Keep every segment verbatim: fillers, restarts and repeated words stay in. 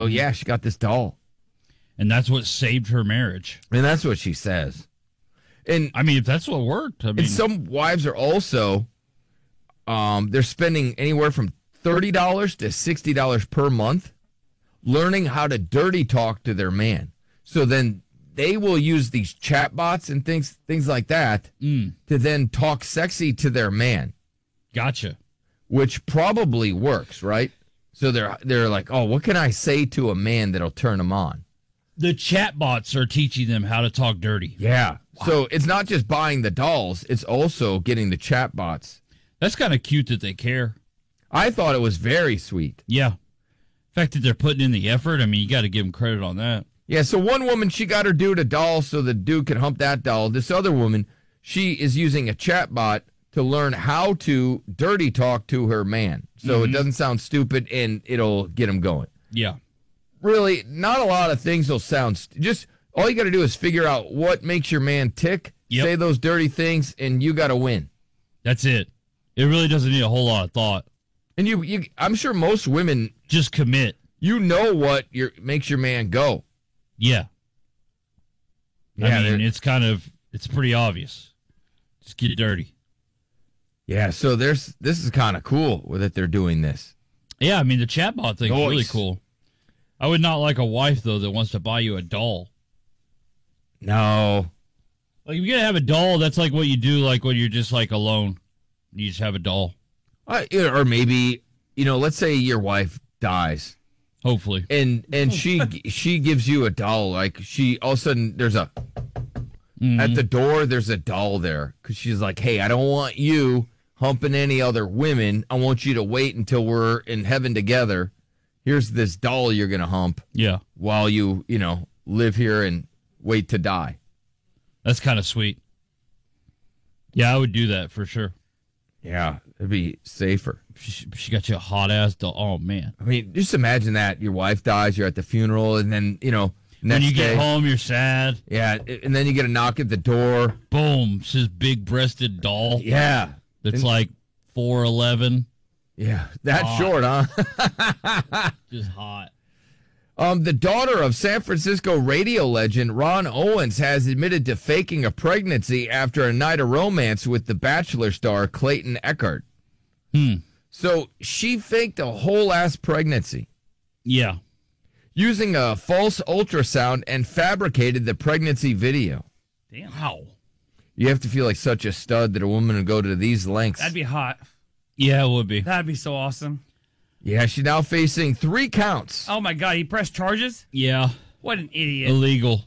oh, yeah, she got this doll. And that's what saved her marriage. And that's what she says. And I mean, if that's what worked. I mean, and some wives are also, um, they're spending anywhere from thirty dollars to sixty dollars per month learning how to dirty talk to their man. So then they will use these chat bots and things things like that mm. to then talk sexy to their man. Gotcha. Which probably works, right? So they're they're like, oh, what can I say to a man that'll turn him on? The chatbots are teaching them how to talk dirty. Yeah. Wow. So it's not just buying the dolls, it's also getting the chatbots. That's kind of cute that they care. I thought it was very sweet. Yeah. The fact that they're putting in the effort, I mean, you got to give them credit on that. Yeah, so one woman, she got her dude a doll so the dude could hump that doll. This other woman, she is using a chatbot to learn how to dirty talk to her man. So mm-hmm. it doesn't sound stupid and it'll get him going. Yeah. Really, not a lot of things will sound st- just all you got to do is figure out what makes your man tick, yep. say those dirty things, and you got to win. That's it. It really doesn't need a whole lot of thought. And you, you I'm sure most women just commit. You know what your makes your man go. Yeah. yeah I mean, it's kind of it's pretty obvious. Just get dirty. Yeah, so there's this is kind of cool that they're doing this. Yeah, I mean the chatbot thing Noise. is really cool. I would not like a wife though that wants to buy you a doll. No. Like if you're gonna have a doll, that's like what you do like when you're just like alone. You just have a doll. Uh, or maybe, you know, let's say your wife dies. Hopefully. And and she she gives you a doll. Like she all of a sudden there's a mm-hmm. at the door there's a doll there because she's like, hey, I don't want you humping any other women. I want you to wait until we're in heaven together. Here's this doll you're gonna hump. Yeah. While you you know live here and wait to die. That's kind of sweet. Yeah, I would do that for sure. Yeah, it'd be safer. She, she got you a hot ass doll. Oh man! I mean, just imagine that your wife dies, you're at the funeral, and then you know next when you day, get home, you're sad. Yeah, and then you get a knock at the door. Boom! It's this big-breasted doll. Yeah, that's and, like four eleven. Yeah, that's hot. Short, huh? Just hot. Um, the daughter of San Francisco radio legend Ron Owens has admitted to faking a pregnancy after a night of romance with the Bachelor star Clayton Echard. Hmm. So she faked a whole ass pregnancy. Yeah. Using a false ultrasound and fabricated the pregnancy video. Damn. Wow. You have to feel like such a stud that a woman would go to these lengths. That'd be hot. Yeah, it would be. That'd be so awesome. Yeah, she's now facing three counts. Oh, my God. He pressed charges? Yeah. What an idiot. Illegal.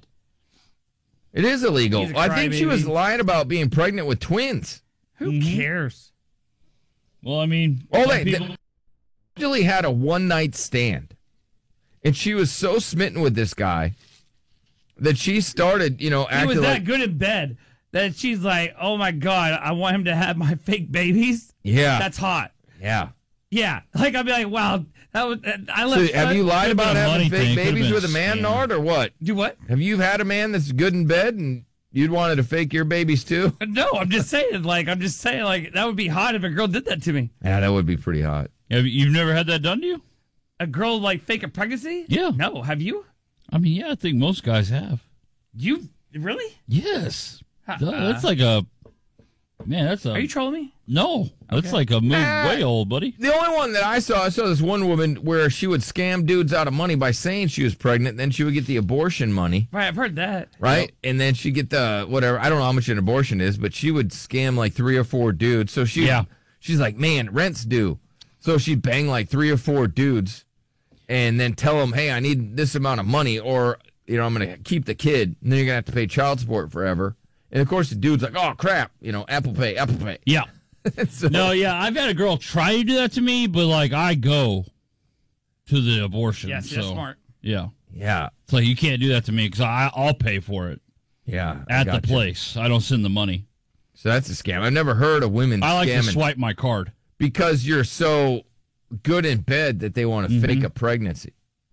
It is illegal. I think baby. she was lying about being pregnant with twins. Who mm-hmm. cares? Well, I mean, oh, they people... actually had a one-night stand. And she was so smitten with this guy that she started, you know, acting He was that like... good in bed that she's like, oh, my God, I want him to have my fake babies. Yeah. That's hot. Yeah. Yeah, like I'd be like, wow, that was. I left. So have you lied about having fake babies with a man, Nard, or what? Do what? Have you had a man that's good in bed and you'd wanted to fake your babies too? No, I'm just saying, like, I'm just saying, like, that would be hot if a girl did that to me. Yeah, that would be pretty hot. Have you've never had that done to you? A girl like fake a pregnancy? Yeah. No, have you? I mean, yeah, I think most guys have. You really? Yes. Uh, that's like a man. That's a. Are you trolling me? No, that's okay. Like a move uh, way old, buddy. The only one that I saw, I saw this one woman where she would scam dudes out of money by saying she was pregnant, then she would get the abortion money. Right, I've heard that. Right, yep. And then she'd get the whatever. I don't know how much an abortion is, but she would scam like three or four dudes. So she, yeah. she's like, man, rent's due. So she'd bang like three or four dudes, and then tell them, hey, I need this amount of money, or you know, I'm gonna keep the kid, and then you're gonna have to pay child support forever. And of course, the dude's like, oh crap, you know, Apple Pay, Apple Pay. Yeah. so, no, yeah, I've had a girl try to do that to me, but like I go to the abortion. Yes, so, that's smart. Yeah, yeah. It's like you can't do that to me because I I'll pay for it. Yeah, at the place. I don't send the money. So that's a scam. I've never heard of women. I like scamming to swipe my card because you're so good in bed that they want to mm-hmm. fake a pregnancy.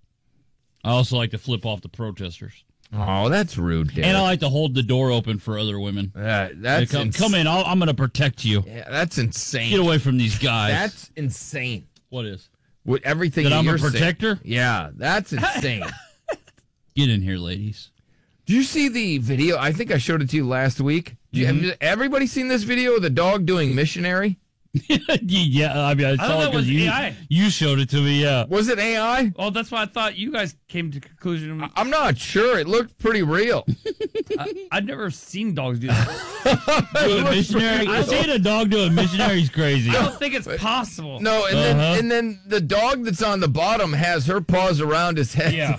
I also like to flip off the protesters. Oh, that's rude, Derek. And I like to hold the door open for other women. Uh, that's come, ins- come in. I'll, I'm going to protect you. Yeah, that's insane. Get away from these guys. That's insane. What is? with everything that that I'm you're a protector? saying. Yeah, that's insane. Get in here, ladies. Do you see the video? I think I showed it to you last week. You, Mm-hmm. Have everybody seen this video of the dog doing missionary? yeah, I mean, I I saw thought it that was because you, A I. you showed it to me, yeah. Was it A I? Oh, that's why I thought you guys came to the conclusion. I'm not sure. It looked pretty real. I, I've never seen dogs do that. Doing missionary. I seen a dog doing missionary's crazy. I don't think it's possible. No, and Uh-huh. then and then the dog that's on the bottom has her paws around his head. Yeah.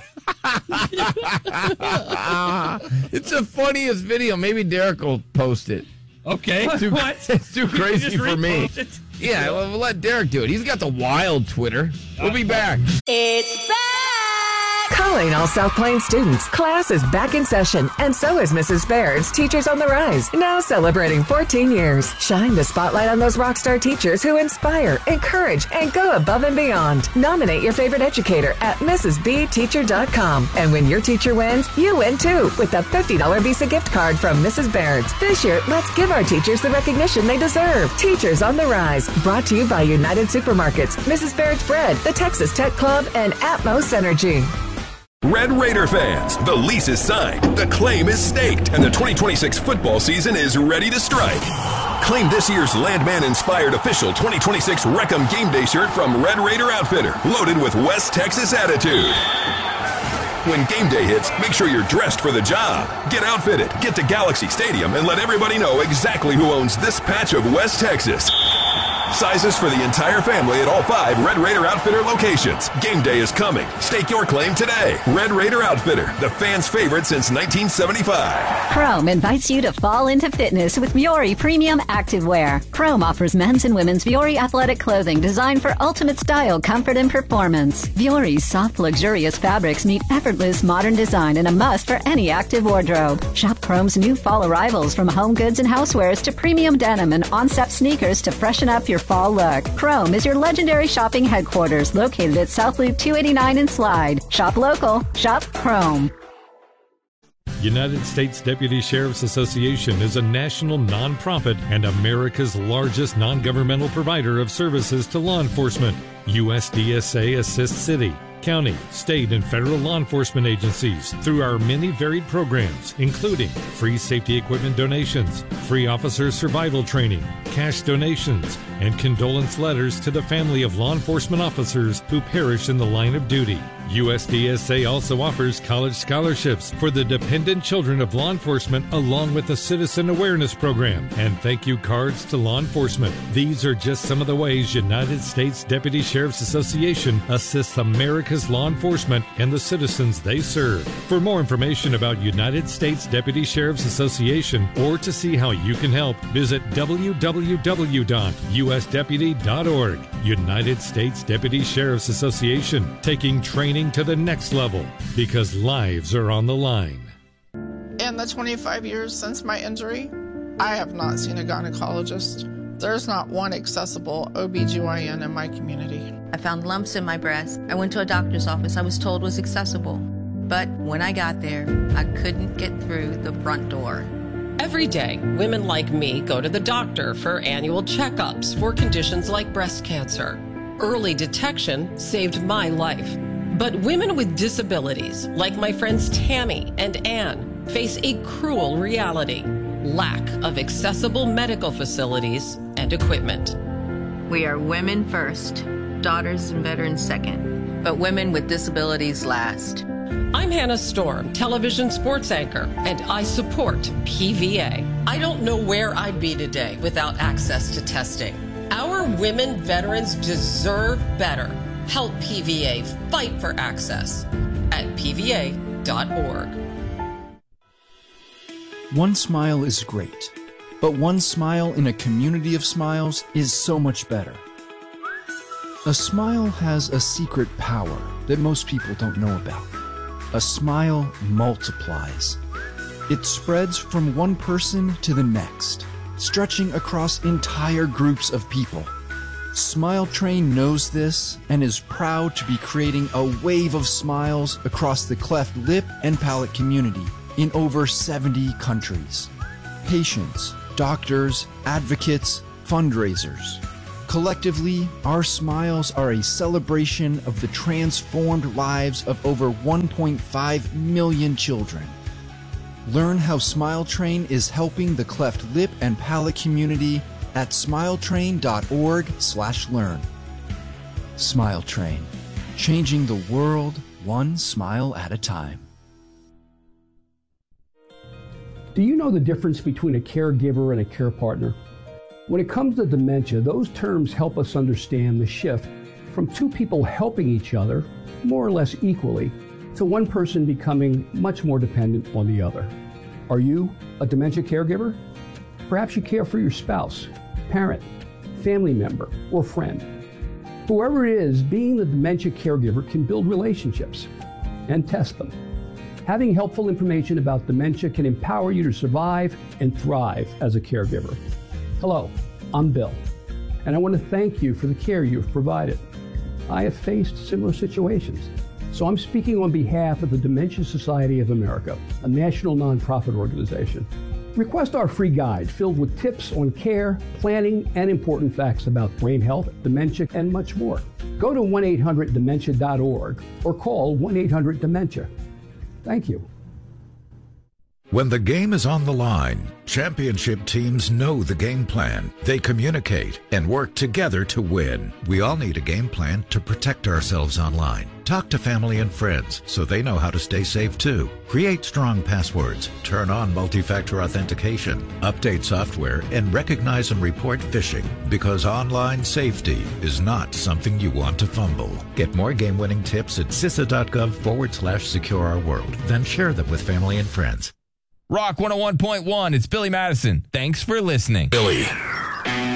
It's the funniest video. Maybe Derek will post it. Okay. Too, What? It's too You crazy just for me. repost it? Yeah, well, we'll let Derek do it. He's got the wild Twitter. We'll be back. It's back! Calling all South Plains students. Class is back in session, and so is Missus Baird's Teachers on the Rise, now celebrating fourteen years. Shine the spotlight on those rock star teachers who inspire, encourage, and go above and beyond. Nominate your favorite educator at missus b teacher dot com. And when your teacher wins, you win too, with a fifty dollars Visa gift card from Missus Baird's. This year, let's give our teachers the recognition they deserve. Teachers on the Rise, brought to you by United Supermarkets, Missus Baird's Bread, the Texas Tech Club, and Atmos Energy. Red Raider fans, the lease is signed, the claim is staked, and the twenty twenty-six football season is ready to strike. Claim this year's Landman-inspired official twenty twenty-six Wreckham Game Day shirt from Red Raider Outfitter, loaded with West Texas attitude. When game day hits, make sure you're dressed for the job. Get outfitted, get to Galaxy Stadium, and let everybody know exactly who owns this patch of West Texas. Sizes for the entire family at all five Red Raider Outfitter locations. Game day is coming. Stake your claim today. Red Raider Outfitter, the fans' favorite since nineteen seventy-five. Chrome invites you to fall into fitness with Vuori Premium Activewear. Chrome offers men's and women's Vuori athletic clothing designed for ultimate style, comfort, and performance. Vuori's soft, luxurious fabrics meet effortless modern design and a must for any active wardrobe. Shop Chrome's new fall arrivals, from home goods and housewares to premium denim and on-step sneakers to freshen up your fall look. Chrome is your legendary shopping headquarters, located at South Loop two eighty-nine in Slide. Shop local. Shop Chrome. United States Deputy Sheriff's Association is a national nonprofit and America's largest non-governmental provider of services to law enforcement. U S D S A assists city, county, state, and federal law enforcement agencies through our many varied programs, including free safety equipment donations, free officer survival training, cash donations, and condolence letters to the family of law enforcement officers who perish in the line of duty. U S D S A also offers college scholarships for the dependent children of law enforcement, along with a citizen awareness program and thank you cards to law enforcement. These are just some of the ways United States Deputy Sheriff's Association assists America's law enforcement and the citizens they serve. For more information about United States Deputy Sheriff's Association, or to see how you can help, visit w w w dot u s deputy dot org. United States Deputy Sheriff's Association, taking training to the next level because lives are on the line. In the twenty-five years since my injury, I have not seen a gynecologist. There's not one accessible O B G Y N in my community. I found lumps in my breast. I went to a doctor's office I was told was accessible. But when I got there, I couldn't get through the front door. Every day, women like me go to the doctor for annual checkups for conditions like breast cancer. Early detection saved my life. But women with disabilities, like my friends Tammy and Ann, face a cruel reality: lack of accessible medical facilities and equipment. We are women first, daughters and veterans second, but women with disabilities last. I'm Hannah Storm, television sports anchor, and I support P V A. I don't know where I'd be today without access to testing. Our women veterans deserve better. Help P V A fight for access at p v a dot org. One smile is great, but one smile in a community of smiles is so much better. A smile has a secret power that most people don't know about. A smile multiplies. It spreads from one person to the next, stretching across entire groups of people. Smile Train knows this and is proud to be creating a wave of smiles across the cleft lip and palate community in over seventy countries. Patients, doctors, advocates, fundraisers. Collectively, our smiles are a celebration of the transformed lives of over one point five million children. Learn how Smile Train is helping the cleft lip and palate community at smiletrain.org slash learn. Smile Train, changing the world one smile at a time. Do you know the difference between a caregiver and a care partner? When it comes to dementia, those terms help us understand the shift from two people helping each other, more or less equally, to one person becoming much more dependent on the other. Are you a dementia caregiver? Perhaps you care for your spouse, parent, family member, or friend. Whoever it is, being the dementia caregiver can build relationships and test them. Having helpful information about dementia can empower you to survive and thrive as a caregiver. Hello, I'm Bill, and I want to thank you for the care you have provided. I have faced similar situations, so I'm speaking on behalf of the Dementia Society of America, a national nonprofit organization. Request our free guide filled with tips on care, planning, and important facts about brain health, dementia, and much more. Go to one eight hundred dementia dot org or call one eight hundred dementia. Thank you. When the game is on the line, championship teams know the game plan. They communicate and work together to win. We all need a game plan to protect ourselves online. Talk to family and friends so they know how to stay safe too. Create strong passwords, turn on multi-factor authentication, update software, and recognize and report phishing, because online safety is not something you want to fumble. Get more game-winning tips at cisa.gov forward slash secure our world. Then share them with family and friends. Rock one oh one point one. It's Billy Madison. Thanks for listening. Billy.